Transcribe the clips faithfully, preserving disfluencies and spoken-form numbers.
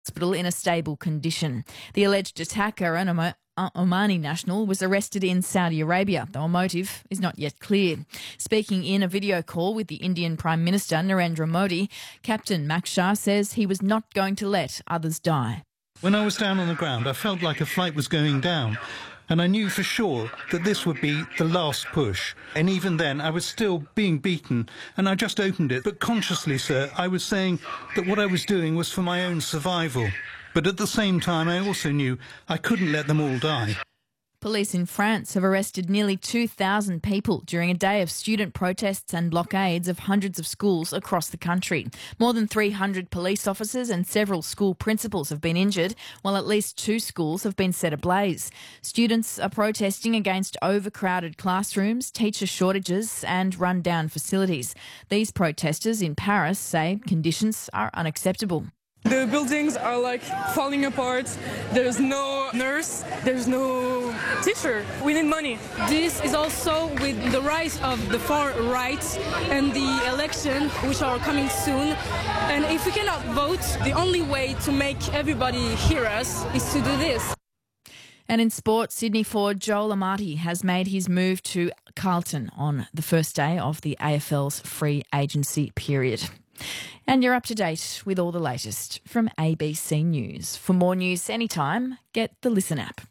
hospital in a stable condition. The alleged attacker, an Omo- Omani national, was arrested in Saudi Arabia, though a motive is not yet clear. Speaking in a video call with the Indian Prime Minister Narendra Modi, Captain Makshar says he was not going to let others die. When I was down on the ground, I felt like a flight was going down, and I knew for sure that this would be the last push. And even then, I was still being beaten, and I just opened it. But consciously, sir, I was saying that what I was doing was for my own survival. But at the same time, I also knew I couldn't let them all die. Police in France have arrested nearly two thousand people during a day of student protests and blockades of hundreds of schools across the country. More than three hundred police officers and several school principals have been injured, while at least two schools have been set ablaze. Students are protesting against overcrowded classrooms, teacher shortages and run-down facilities. These protesters in Paris say conditions are unacceptable. The buildings are like falling apart. There's no nurse. There's no teacher. We need money. This is also with the rise of the far right and the election, which are coming soon. And if we cannot vote, the only way to make everybody hear us is to do this. And in sport, Sydney forward Joel Amati has made his move to Carlton on the first day of the A F L's free agency period. And you're up to date with all the latest from A B C News. For more news anytime, get the Listen app.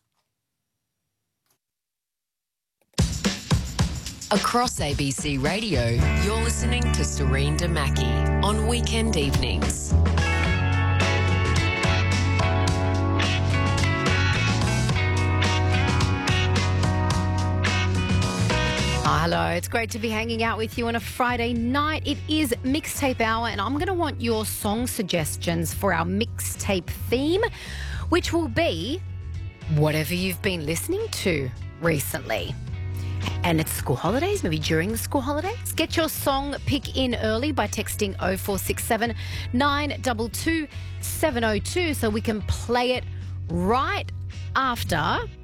Across A B C Radio, you're listening to Serene Damaki on weekend evenings. Oh, hello, it's great to be hanging out with you on a Friday night. It is Mixtape Hour, and I'm going to want your song suggestions for our mixtape theme, which will be whatever you've been listening to recently. And it's school holidays, maybe during the school holidays. Get your song pick in early by texting oh four six seven, nine two two, seven oh two so we can play it right after